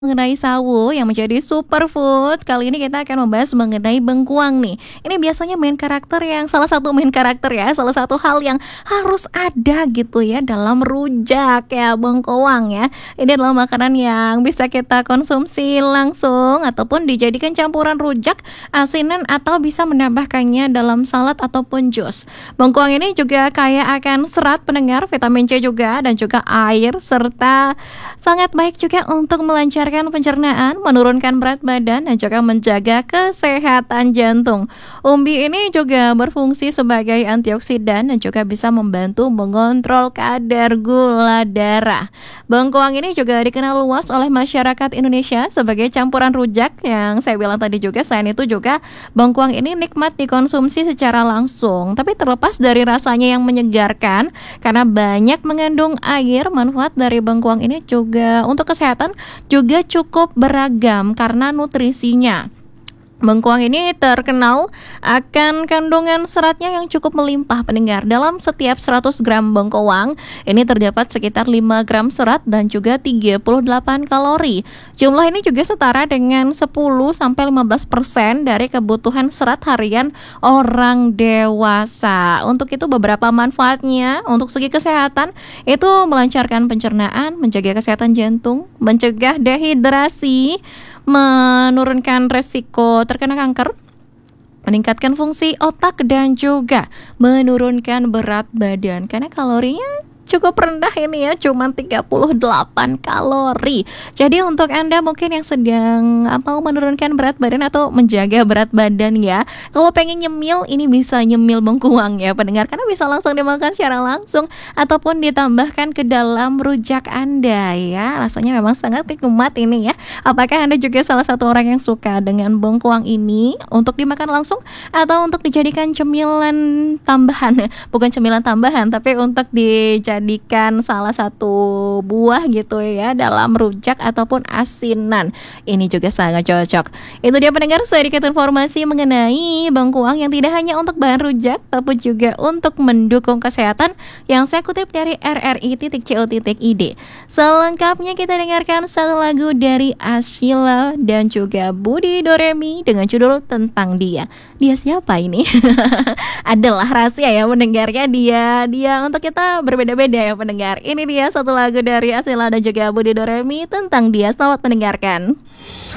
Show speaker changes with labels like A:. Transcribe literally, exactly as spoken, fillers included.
A: Mengenai sawo yang menjadi superfood, kali ini kita akan membahas mengenai bengkuang nih. Ini biasanya main karakter yang salah satu main karakter ya, salah satu hal yang harus ada gitu ya dalam rujak ya bengkoang ya. Ini adalah makanan yang bisa kita konsumsi langsung ataupun dijadikan campuran rujak, asinan atau bisa menambahkannya dalam salad ataupun jus. Bengkuang ini juga kaya akan serat pendengar, vitamin C juga dan juga air serta sangat baik juga untuk melancarkan pencernaan, menurunkan berat badan, dan juga menjaga kesehatan jantung. Umbi ini juga berfungsi sebagai antioksidan dan juga bisa membantu mengontrol kadar gula darah. Bengkoang ini juga dikenal luas oleh masyarakat Indonesia sebagai campuran rujak yang saya bilang tadi juga. Selain itu juga bengkoang ini nikmat dikonsumsi secara langsung, tapi terlepas dari rasanya yang menyegarkan, karena banyak mengandung air, manfaat dari bengkoang ini juga untuk kesehatan juga cukup beragam karena nutrisinya. Bengkoang ini terkenal akan kandungan seratnya yang cukup melimpah pendengar. Dalam setiap seratus gram bengkoang, ini terdapat sekitar lima gram serat dan juga tiga puluh delapan kalori. Jumlah ini juga setara dengan sepuluh sampai lima belas persen dari kebutuhan serat harian orang dewasa. Untuk itu beberapa manfaatnya untuk segi kesehatan itu melancarkan pencernaan, menjaga kesehatan jantung, mencegah dehidrasi, menurunkan resiko terkena kanker, meningkatkan fungsi otak dan juga menurunkan berat badan karena kalorinya cukup rendah ini ya, cuma tiga puluh delapan kalori. Jadi untuk Anda mungkin yang sedang mau menurunkan berat badan atau menjaga berat badan ya, kalau pengen nyemil ini bisa nyemil bengkuang ya pendengar, karena bisa langsung dimakan secara langsung ataupun ditambahkan ke dalam rujak Anda ya. Rasanya memang sangat nikmat ini ya. Apakah Anda juga salah satu orang yang suka dengan bengkuang ini untuk dimakan langsung atau untuk dijadikan cemilan tambahan? Bukan cemilan tambahan tapi untuk dijadikan jadikan salah satu buah gitu ya dalam rujak ataupun asinan. Ini juga sangat cocok. Itu dia pendengar sedikit informasi mengenai bengkuang yang tidak hanya untuk bahan rujak tapi juga untuk mendukung kesehatan yang saya kutip dari r r i titik co titik i d. Selengkapnya kita dengarkan satu lagu dari Ashila dan juga Budi Doremi dengan judul Tentang Dia. Dia siapa ini? Adalah rahasia ya mendengarnya, dia dia untuk kita berbeda-beda ya pendengar. Ini dia satu lagu dari Ashila dan juga Budi Doremi Tentang Dia. Selamat mendengarkan.